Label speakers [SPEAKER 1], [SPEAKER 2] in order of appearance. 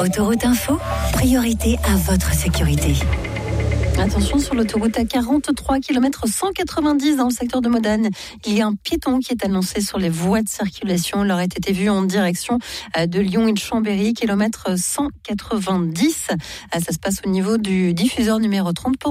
[SPEAKER 1] Autoroute Info, priorité à votre sécurité.
[SPEAKER 2] Attention, sur l'autoroute A43, km 190 dans le secteur de Modane, il y a un piéton qui est annoncé sur les voies de circulation. Il aurait été vu en direction de Lyon et de Chambéry, kilomètre 190. Ça se passe au niveau du diffuseur numéro 30.